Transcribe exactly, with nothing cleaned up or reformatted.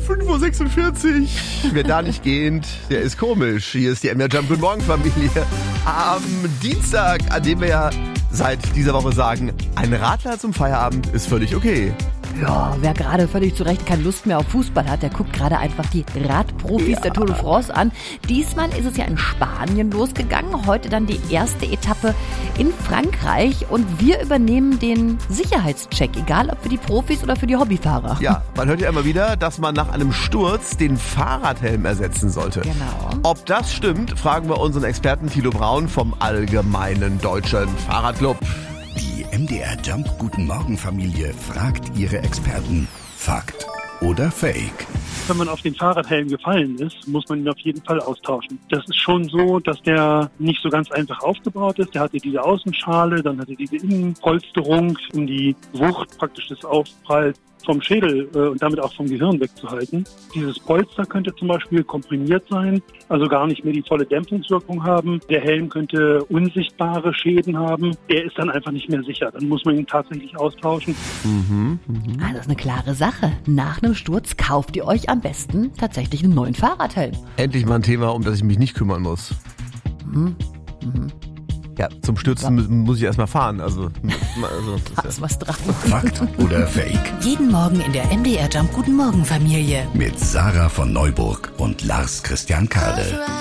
fünf Uhr sechsundvierzig. Wer da nicht geht, der ist komisch. Hier ist die M D R Jump. Guten Morgen, Familie. Am Dienstag, an dem wir ja seit dieser Woche sagen, ein Radler zum Feierabend ist völlig okay. Ja, wer gerade völlig zu Recht keine Lust mehr auf Fußball hat, der guckt gerade einfach die Radprofis ja. der Tour de France an. Diesmal ist es ja in Spanien losgegangen, heute dann die erste Etappe in Frankreich und wir übernehmen den Sicherheitscheck, egal ob für die Profis oder für die Hobbyfahrer. Ja, man hört ja immer wieder, dass man nach einem Sturz den Fahrradhelm ersetzen sollte. Genau. Ob das stimmt, fragen wir unseren Experten Thilo Braun vom Allgemeinen Deutschen Fahrradclub. Die M D R Jump Guten Morgen Familie fragt ihre Experten. Fakt oder Fake? Wenn man auf den Fahrradhelm gefallen ist, muss man ihn auf jeden Fall austauschen. Das ist schon so, dass der nicht so ganz einfach aufgebaut ist. Der hatte diese Außenschale, dann hatte diese Innenpolsterung, um die Wucht praktisch des Aufpralls vom Schädel äh, und damit auch vom Gehirn wegzuhalten. Dieses Polster könnte zum Beispiel komprimiert sein, also gar nicht mehr die volle Dämpfungswirkung haben. Der Helm könnte unsichtbare Schäden haben. Er ist dann einfach nicht mehr sicher. Dann muss man ihn tatsächlich austauschen. Mhm, mh. Ah, das ist eine klare Sache. Nach einem Sturz kauft ihr euch am besten tatsächlich einen neuen Fahrradhelm. Endlich mal ein Thema, um das ich mich nicht kümmern muss. Mhm. Mhm. Ja, zum Stürzen ja. muss ich erstmal fahren. Also, also da ist was dran. Fakt oder Fake? Jeden Morgen in der M D R Jump Guten Morgen Familie. Mit Sarah von Neuburg und Lars Christian Kade.